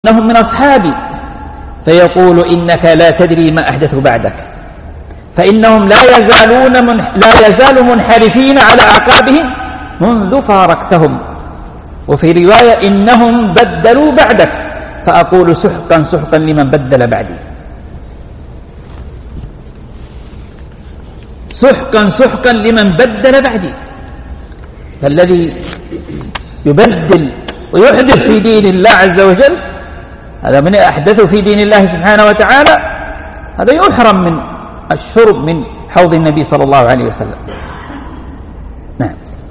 من أصحابي فيقول إنك لا تدري ما أحدثوا بعدك، فإنهم لا يزالوا منحرفين على أعقابهم منذ فارقتهم. وفي رواية إنهم بدلوا بعدك، فأقول سحقا سحقا لمن بدل بعدي. سحقا سحقا لمن بدل بعدي. فالذي يبدل ويحدث في دين الله عز وجل، هذا من أحدث في دين الله سبحانه وتعالى، هذا يحرم من الشرب من حوض النبي صلى الله عليه وسلم. نعم.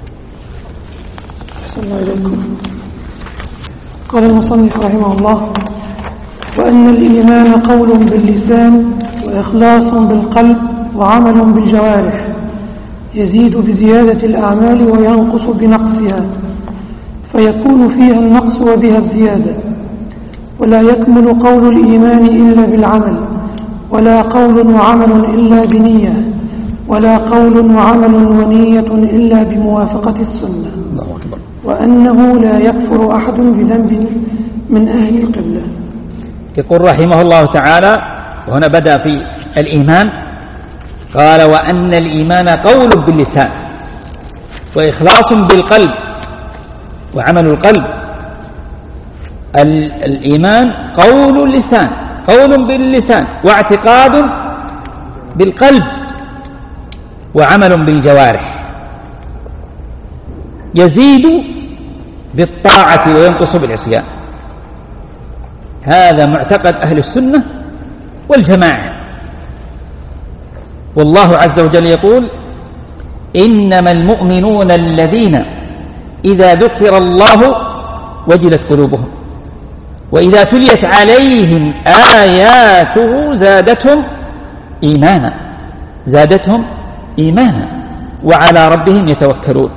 قال المصنف رحمه الله: وأن الإيمان قول باللسان وإخلاص بالقلب وعمل بالجوارح، يزيد بزيادة الأعمال وينقص بنقصها، فيكون فيها النقص وبها الزيادة. ولا يكمل قول الإيمان إلا بالعمل، ولا قول وعمل إلا بنية، ولا قول وعمل ونية إلا بموافقة السنة. وأنه لا يكفر أحد بذنب من أهل القبلة. يقول رحمه الله تعالى، وهنا بدأ في الإيمان، قال: وأن الإيمان قول باللسان وإخلاص بالقلب وعمل القلب. الإيمان قول اللسان، قول باللسان واعتقاد بالقلب وعمل بالجوارح، يزيد بالطاعة وينقص بالعصيان. هذا معتقد أهل السنة والجماعة. والله عز وجل يقول: إنما المؤمنون الذين إذا ذكر الله وجلت قلوبهم وإذا تليت عليهم آياته زادتهم إيمانا وعلى ربهم يتوكلون.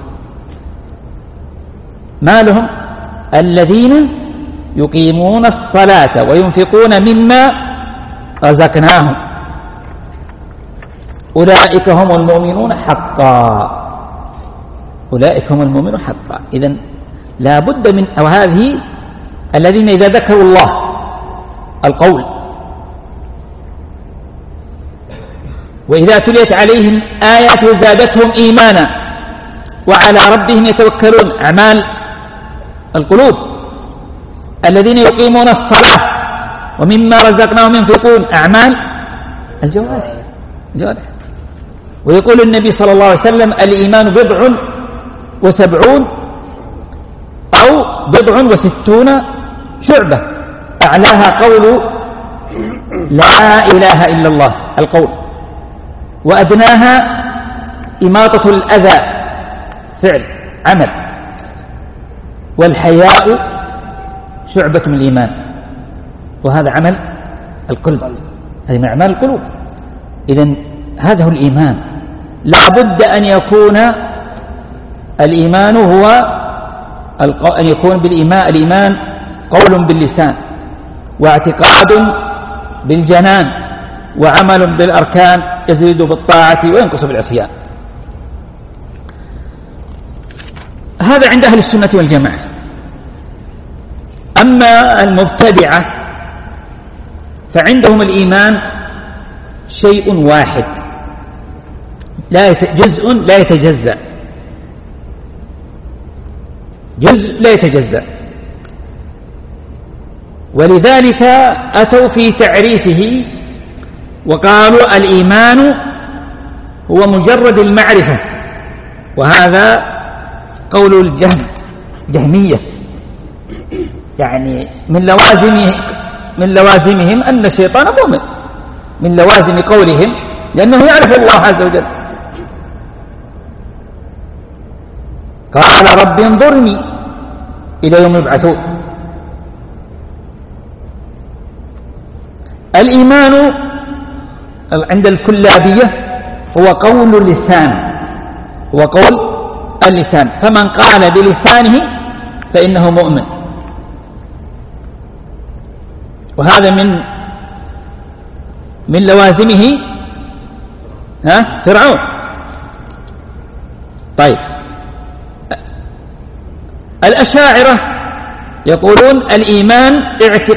ما لهم؟ الذين يقيمون الصلاة وينفقون مما رزقناهم، أولئك هم المؤمنون حقا. إذن لا بد من، أو هذه الذين إذا ذكروا الله القول، وإذا تليت عليهم آياته زادتهم إيمانا وعلى ربهم يتوكلون، أعمال القلوب. الذين يقيمون الصلاة ومما رزقناهم ينفقون، أعمال الجوارح. ويقول النبي صلى الله عليه وسلم: الإيمان 70 أو 60 شعبة، أعلاها قول لا إله إلا الله القول، وأدناها إماطة الأذى فعل عمل، والحياء شعبة من الإيمان، وهذا عمل القلب، هذه من أعمال القلوب. إذن هذا هو الإيمان. لا بد أن يكون الإيمان هو أن يكون الإيمان قول باللسان واعتقاد بالجنان وعمل بالأركان، يزيد بالطاعة وينقص بالعصيان. هذا عند أهل السنة والجماعة. أما المبتدعة فعندهم الإيمان شيء واحد، جزء لا يتجزأ، ولذلك أتوا في تعريفه وقالوا: الإيمان هو مجرد المعرفة. وهذا قول الجهمية، يعني من لوازمهم أن الشيطان مؤمن، من لوازم قولهم، لأنه يعرف الله عز وجل. قال: رب انظرني إلى يوم يبعثون. الإيمان عند الكلابية هو قول اللسان، فمن قال بلسانه فإنه مؤمن. وهذا من لوازمه فرعون. طيب، الأشاعرة يقولون الإيمان